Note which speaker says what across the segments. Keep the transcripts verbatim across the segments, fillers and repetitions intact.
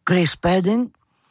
Speaker 1: Chris Spedding,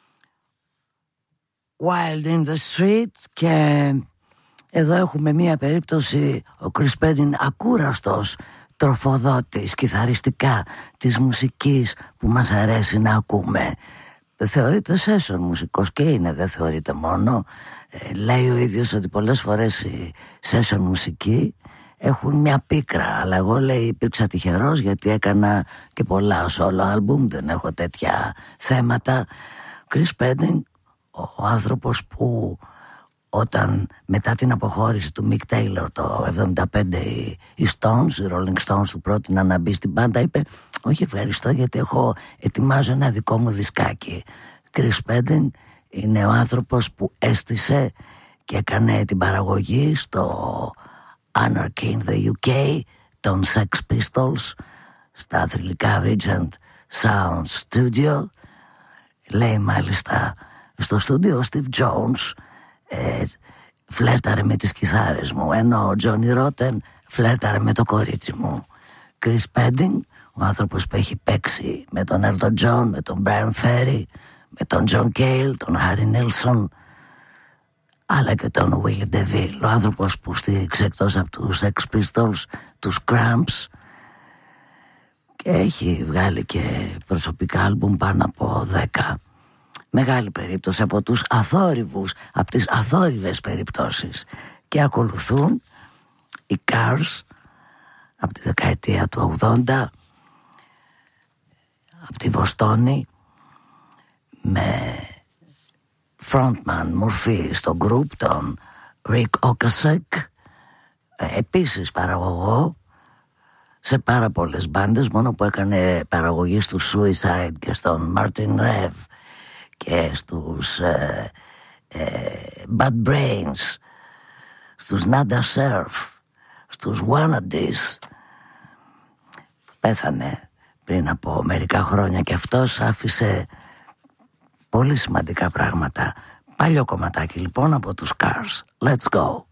Speaker 1: Wild in the Street. Και εδώ έχουμε μία περίπτωση, ο Chris Spedding ακούραστος τροφοδότης κιθαριστικά της μουσικής που μας αρέσει να ακούμε. Θεωρείται session μουσικός και είναι, δεν θεωρείται μόνο. ε, Λέει ο ίδιος ότι πολλές φορές οι session μουσικοί έχουν μια πίκρα, αλλά εγώ, λέει, υπήρξα τυχερός γιατί έκανα και πολλά solo album, δεν έχω τέτοια θέματα. Chris Spedding, ο άνθρωπος που όταν μετά την αποχώρηση του Mick Taylor το εβδομήντα πέντε οι, οι Stones, οι Rolling Stones του πρότειναν να μπει στην μπάντα, είπε όχι ευχαριστώ γιατί έχω ετοιμάζω ένα δικό μου δισκάκι. Chris Spedding είναι ο άνθρωπος που έστησε και έκανε την παραγωγή στο Anarchy in the γιου κέι των Sex Pistols στα θρυλικά Regent Sound Studio. Λέει μάλιστα στο στούντιο ο Steve Jones ε, φλέρταρε με τις κιθάρες μου, ενώ ο Johnny Rotten φλέρταρε με το κορίτσι μου. Chris Spedding, ο άνθρωπος που έχει παίξει με τον Elton John, με τον Brian Ferry, με τον John Cale, τον Harry Nilsson, αλλά και τον Willie DeVille, ο άνθρωπος που στήριξε εκτός από τους Sex Pistols τους Cramps και έχει βγάλει και προσωπικά άλμπουμ πάνω από δέκα. Μεγάλη περίπτωση από τους αθόρυβους, από τις αθόρυβες περιπτώσεις. Και ακολουθούν οι Cars από τη δεκαετία του ογδόντα, από τη Βοστόνη, με frontman μορφή στο group τον Rick Ocasek, επίσης παραγωγό σε πάρα πολλές μπάντες, μόνο που έκανε παραγωγή στους Suicide και στον Martin Rev και στους ε, ε, Bad Brains, στους Nada Surf, στους Wannadies. Πέθανε πριν από μερικά χρόνια και αυτός άφησε πολύ σημαντικά πράγματα. Παλιό κομματάκι λοιπόν από τους Cars. Let's go.